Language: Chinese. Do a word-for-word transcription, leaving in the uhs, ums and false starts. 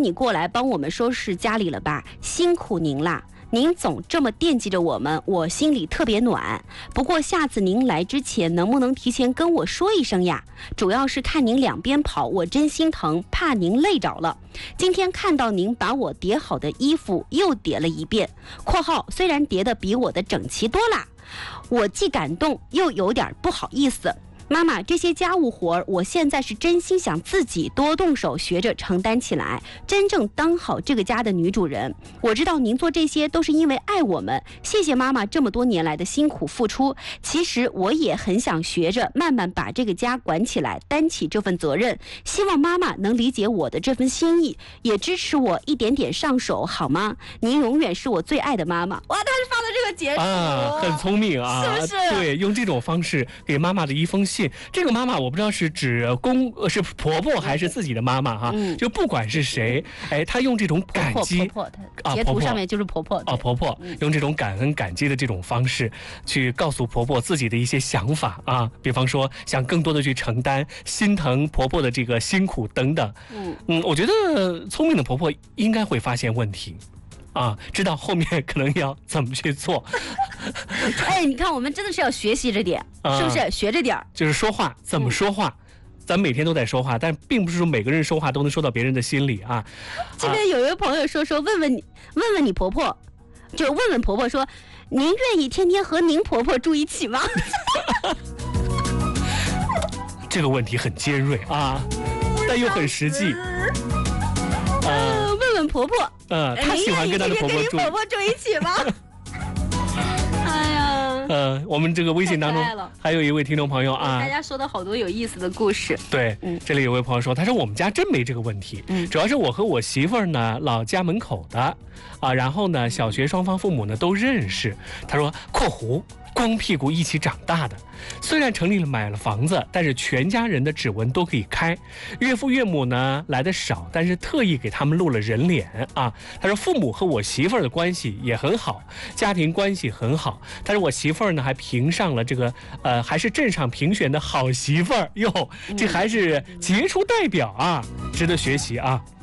你过来帮我们收拾家里了吧，辛苦您啦。您总这么惦记着我们，我心里特别暖。不过下次您来之前，能不能提前跟我说一声呀？主要是看您两边跑，我真心疼，怕您累着了。今天看到您把我叠好的衣服又叠了一遍（括号虽然叠得比我的整齐多啦），我既感动又有点不好意思。妈妈，这些家务活我现在是真心想自己多动手学着承担起来，真正当好这个家的女主人。我知道您做这些都是因为爱我们，谢谢妈妈这么多年来的辛苦付出。其实我也很想学着慢慢把这个家管起来，担起这份责任。希望妈妈能理解我的这份心意，也支持我一点点上手，好吗？您永远是我最爱的妈妈。哇，他是发的这个截图啊，很聪明啊， 是不是？ 对，用这种方式给妈妈的一封信。这个妈妈我不知道是指公是婆婆还是自己的妈妈哈，嗯、就不管是谁，哎，她用这种感激， 婆婆婆截图上面就是婆婆啊，婆婆、嗯、用这种感恩感激的这种方式去告诉婆婆自己的一些想法啊，比方说想更多的去承担，心疼婆婆的这个辛苦等等。嗯嗯，我觉得聪明的婆婆应该会发现问题。啊，知道后面可能要怎么去做。 哎，你看，我们真的是要学习着点，啊、是不是？学着点儿， 就是说话怎么说话。嗯，咱们每天都在说话，但并不是说每个人说话都能说到别人的心里啊。 这边有一位朋友说说，问问你，问问你婆婆，就问问婆婆说，您愿意天天和您婆婆住一起吗？ 这个问题很尖锐啊，但又很实际。 呃，问问婆婆， 呃，她喜欢跟她的婆婆住， 跟婆婆住一起吗？哎呀， 呃，我们这个微信当中还有一位听众朋友啊， 大家说的好多有意思的故事。 对，嗯，这里有位朋友说，他说我们家真没这个问题，嗯，主要是我和我媳妇儿呢，老家门口的，啊，然后呢，小学双方父母呢都认识。他说（括弧）光屁股一起长大的，虽然城里买了房子，但是全家人的指纹都可以开。岳父岳母呢来的少，但是特意给他们露了人脸啊。他说父母和我媳妇儿的关系也很好，家庭关系很好。但是我媳妇儿呢还评上了这个呃，还是镇上评选的好媳妇儿哟，这还是杰出代表啊，值得学习啊。